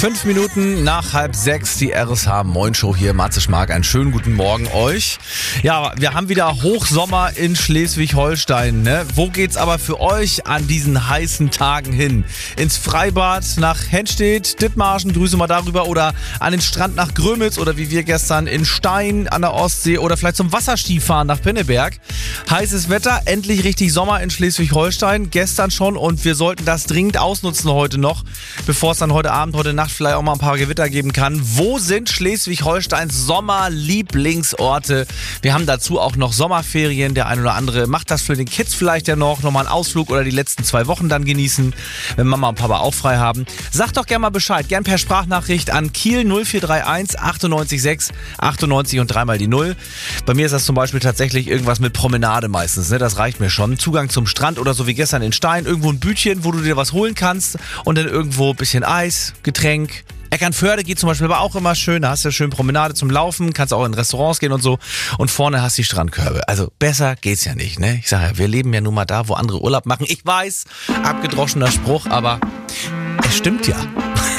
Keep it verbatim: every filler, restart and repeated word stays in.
Fünf Minuten nach halb sechs, die R S H Moin Show hier. Matze Schmark, einen schönen guten Morgen euch. Ja, wir haben wieder Hochsommer in Schleswig-Holstein. Ne? Wo geht's aber für euch an diesen heißen Tagen hin? Ins Freibad nach Henstedt, Dithmarschen, Grüße mal darüber, oder an den Strand nach Grömitz oder wie wir gestern in Stein an der Ostsee oder vielleicht zum Wasserskifahren nach Pinneberg. Heißes Wetter, endlich richtig Sommer in Schleswig-Holstein. Gestern schon, und wir sollten das dringend ausnutzen heute noch, bevor es dann heute Abend, heute Nacht vielleicht auch mal ein paar Gewitter geben kann. Wo sind Schleswig-Holsteins Sommerlieblingsorte? Wir haben dazu auch noch Sommerferien. Der ein oder andere macht das für den Kids vielleicht ja noch. Nochmal einen Ausflug oder die letzten zwei Wochen dann genießen, wenn Mama und Papa auch frei haben. Sagt doch gerne mal Bescheid. Gern per Sprachnachricht an Kiel null vier drei eins achtundneunzig sechs achtundneunzig und dreimal die Null. Bei mir ist das zum Beispiel tatsächlich irgendwas mit Promenade meistens. Ne? Das reicht mir schon. Zugang zum Strand oder so wie gestern in Stein. Irgendwo ein Bütchen, wo du dir was holen kannst. Und dann irgendwo ein bisschen Eis, Getränk. Eckernförde geht zum Beispiel aber auch immer schön. Da hast du schön Promenade zum Laufen, kannst auch in Restaurants gehen und so. Und vorne hast du die Strandkörbe. Also besser geht's ja nicht, ne? Ich sage ja, wir leben ja nun mal da, wo andere Urlaub machen. Ich weiß, abgedroschener Spruch, aber es stimmt ja.